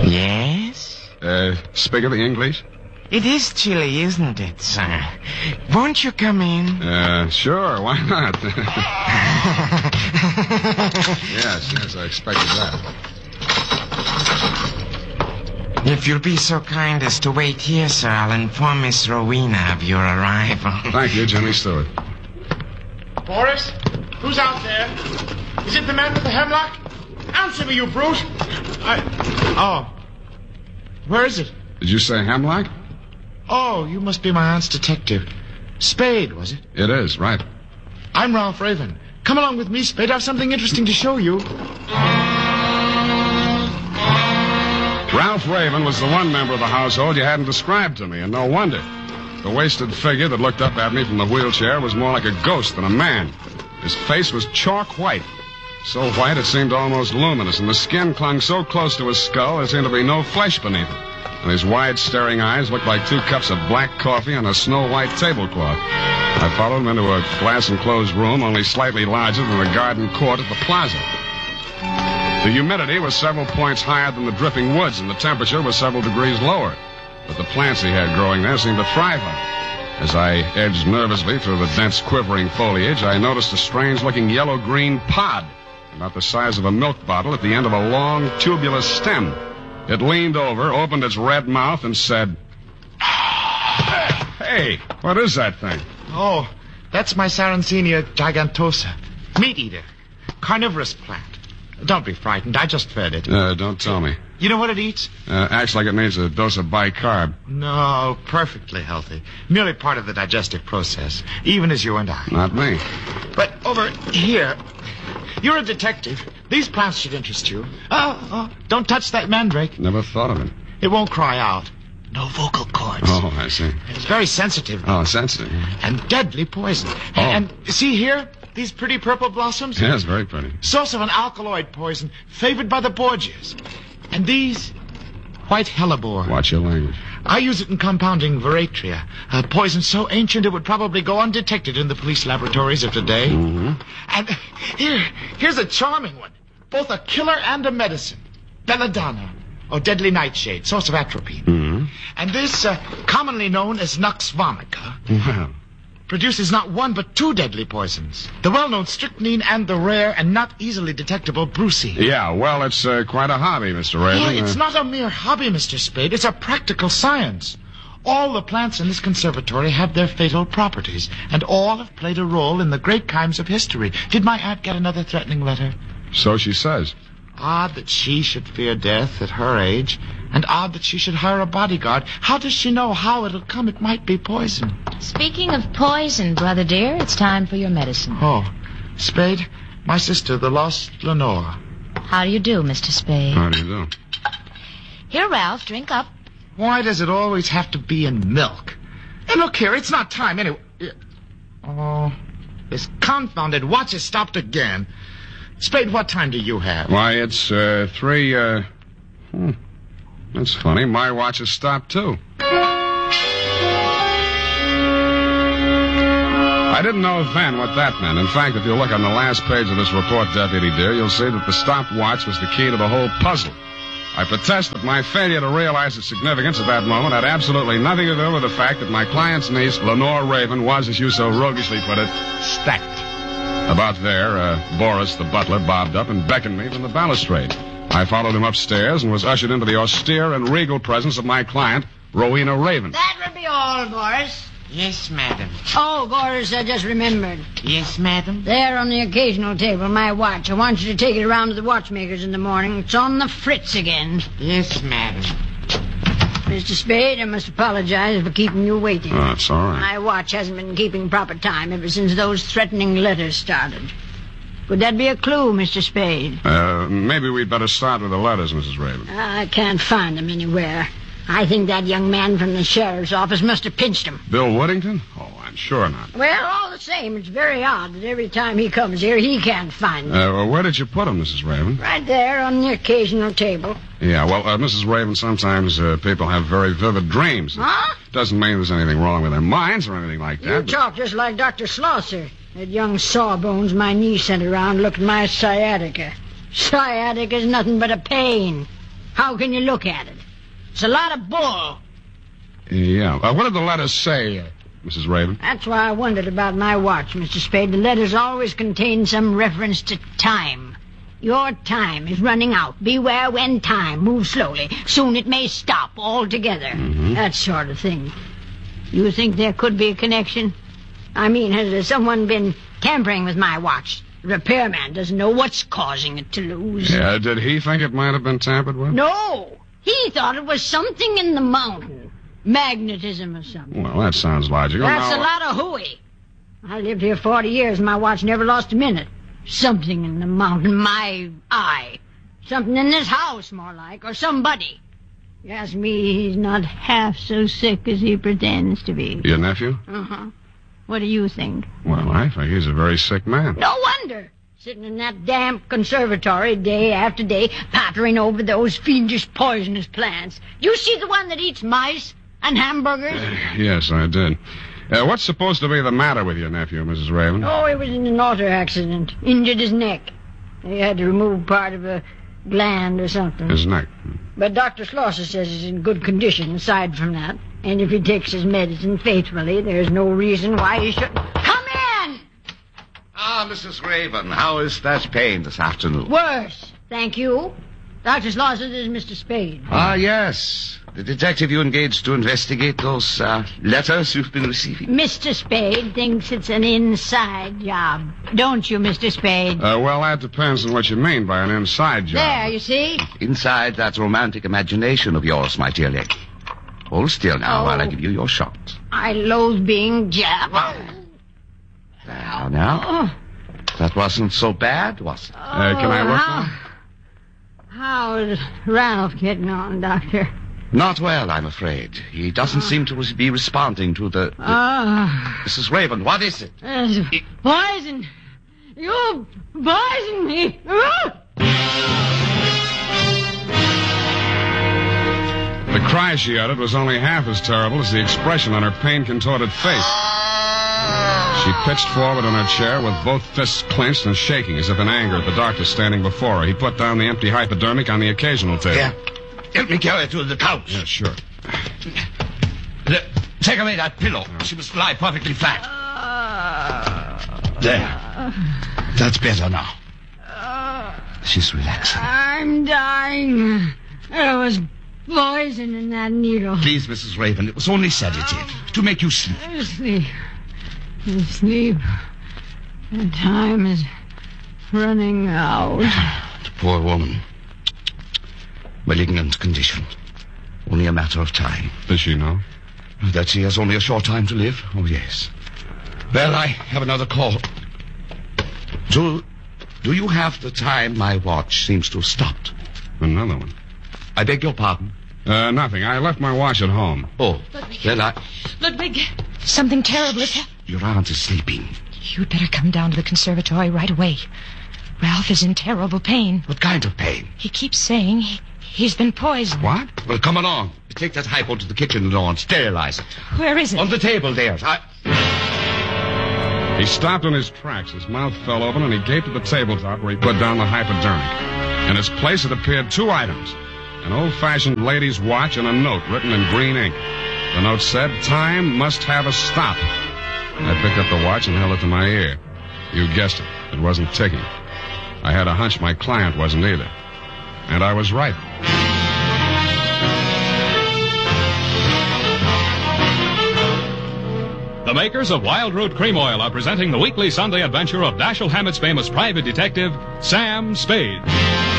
Yes? Speak of the English? It is chilly, isn't it, sir? Won't you come in? Sure, why not? Yes, I expected that. If you'll be so kind as to wait here, sir, I'll inform Miss Rowena of your arrival. Thank you, Jimmy Stewart. Boris? Who's out there? Is it the man with the hemlock? Answer me, you brute! Oh. Where is it? Did you say hemlock? Oh, you must be my aunt's detective. Spade, was it? It is, right. I'm Ralph Raven. Come along with me, Spade. I have something interesting to show you. Ralph Raven was the one member of the household you hadn't described to me, and no wonder. The wasted figure that looked up at me from the wheelchair was more like a ghost than a man. His face was chalk white. So white it seemed almost luminous, and the skin clung so close to his skull there seemed to be no flesh beneath it. And his wide, staring eyes looked like 2 cups of black coffee on a snow-white tablecloth. I followed him into a glass-enclosed room only slightly larger than the garden court at the plaza. The humidity was several points higher than the dripping woods, and the temperature was several degrees lower. But the plants he had growing there seemed to thrive on it. As I edged nervously through the dense, quivering foliage, I noticed a strange-looking yellow-green pod, about the size of a milk bottle, at the end of a long, tubulous stem. It leaned over, opened its red mouth, and said, "Hey, what is that thing?" Oh, that's my Sarracenia gigantosa. Meat eater. Carnivorous plant. Don't be frightened. I just fed it. Don't tell me. You know what it eats? Acts like it needs a dose of bicarb. No, perfectly healthy. Merely part of the digestive process, even as you and I. Not me. But over here, you're a detective. These plants should interest you. Oh, don't touch that mandrake. Never thought of it. It won't cry out. No vocal cords. Oh, I see. It's very sensitive. Oh, sensitive. And deadly poison. Oh. And see here? These pretty purple blossoms? Yes, very pretty. Source of an alkaloid poison favored by the Borgias. And these, white hellebore. Watch your language. I use it in compounding Veratria, a poison so ancient it would probably go undetected in the police laboratories of today. Mm-hmm. And here's a charming one. Both a killer and a medicine. Belladonna, or deadly nightshade, source of atropine. Mm-hmm. And this, commonly known as Nux vomica, Well, produces not 1 but 2 deadly poisons. The well-known strychnine and the rare and not easily detectable brucine. yeah, well, it's quite a hobby, Mr. Raven. Yeah, it's not a mere hobby, Mr. Spade. It's a practical science. All the plants in this conservatory have their fatal properties, and all have played a role in the great crimes of history. Did my aunt get another threatening letter? So she says. Odd that she should fear death at her age, and odd that she should hire a bodyguard. How does she know how it'll come? It might be poison. Speaking of poison, brother dear, it's time for your medicine. Oh, Spade, my sister, the lost Lenore. How do you do, Mr. Spade? How do you do? Here, Ralph, drink up. Why does it always have to be in milk? Hey, look here, it's not time anyway. Oh, this confounded watch has stopped again. Spade, what time do you have? Why, it's 3, That's funny. My watch has stopped, too. I didn't know then what that meant. In fact, if you look on the last page of this report, Deputy dear, you'll see that the stopwatch was the key to the whole puzzle. I protest that my failure to realize its significance at that moment had absolutely nothing to do with the fact that my client's niece, Lenore Raven, was, as you so roguishly put it, stacked. About there, Boris, the butler, bobbed up and beckoned me from the balustrade. I followed him upstairs and was ushered into the austere and regal presence of my client, Rowena Raven. That would be all, Boris. Yes, madam. Oh, Boris, I just remembered. Yes, madam. There on the occasional table, my watch. I want you to take it around to the watchmakers in the morning. It's on the fritz again. Yes, madam. Mr. Spade, I must apologize for keeping you waiting. Oh, that's all right. My watch hasn't been keeping proper time ever since those threatening letters started. Could that be a clue, Mr. Spade? Maybe we'd better start with the letters, Mrs. Raven. I can't find them anywhere. I think that young man from the sheriff's office must have pinched him. Bill Woodington? Oh, I'm sure not. Well, all the same, it's very odd that every time he comes here, he can't find them. Where did you put them, Mrs. Raven? Right there on the occasional table. Yeah, well, Mrs. Raven, sometimes people have very vivid dreams. Huh? Doesn't mean there's anything wrong with their minds or anything like that. You talk just like Dr. Schlosser. That young sawbones my niece sent around looked at my sciatica. Sciatica's nothing but a pain. How can you look at it? It's a lot of bull. Yeah. What did the letters say, Mrs. Raven? That's why I wondered about my watch, Mr. Spade. The letters always contain some reference to time. Your time is running out. Beware when time moves slowly. Soon it may stop altogether. That sort of thing. You think there could be a connection? I mean, has someone been tampering with my watch? The repairman doesn't know what's causing it to lose. Yeah, did he think it might have been tampered with? No. He thought it was something in the mountain. Magnetism or something. Well, that sounds logical. That's Now, a lot of hooey. I lived here 40 years and my watch never lost a minute. Something in the mountain, my eye. Something in this house, more like, or somebody. You ask me, he's not half so sick as he pretends to be. Your nephew? Uh-huh. What do you think? Well, I think he's a very sick man. No wonder. Sitting in that damp conservatory day after day, pottering over those fiendish poisonous plants. You see the one that eats mice and hamburgers? Yes, I did. What's supposed to be the matter with your nephew, Mrs. Raven? Oh, he was in an auto accident. Injured his neck. They had to remove part of a gland or something. His neck. But Dr. Schlosser says he's in good condition aside from that. And if he takes his medicine faithfully, there's no reason why he shouldn't. Come in! Ah, Mrs. Raven, how is that pain this afternoon? Worse, thank you. Dr. Schlosser is Mr. Spade. Ah, yes. The detective you engaged to investigate those letters you've been receiving. Mr. Spade thinks it's an inside job. Don't you, Mr. Spade? Well, that depends on what you mean by an inside job. There, you see? Inside that romantic imagination of yours, my dear lady. Hold still now while I give you your shot. I loathe being jabbed. Now. That wasn't so bad, was it? Can I look now? How is Ralph getting on, Doctor? Not well, I'm afraid. He doesn't seem to be responding to the... Mrs. Raven, what is it? Poison! You poisoned me! The cry she uttered was only half as terrible as the expression on her pain-contorted face. She pitched forward on her chair with both fists clenched and shaking as if in anger at the doctor standing before her. He put down the empty hypodermic on the occasional table. Here, help me carry her to the couch. Yeah, sure. Take away that pillow. She must lie perfectly flat. There. That's better now. She's relaxing. I'm dying. There was poison in that needle. Please, Mrs. Raven, it was only sedative to make you sleep. Sleep. Sleep. The time is running out. The poor woman. Malignant condition. Only a matter of time. Does she know? That she has only a short time to live? Oh, yes. Well, I have another call. Do you have the time my watch seems to have stopped? Another one. I beg your pardon? Nothing. I left my watch at home. Oh, well, Ludwig, something terrible has happened. Your aunt is sleeping. You'd better come down to the conservatory right away. Ralph is in terrible pain. What kind of pain? He keeps saying he's been poisoned. What? Well, come along. Take that hypo to the kitchen door and sterilize it. Where is it? On the table there. He stopped in his tracks. His mouth fell open, and he gaped at the tabletop where he put down the hypodermic. In its place had appeared two items. An old-fashioned lady's watch and a note written in green ink. The note said, "Time must have a stop." I picked up the watch and held it to my ear. You guessed it. It wasn't ticking. I had a hunch my client wasn't either. And I was right. The makers of Wild Root Cream Oil are presenting the weekly Sunday adventure of Dashiell Hammett's famous private detective, Sam Spade.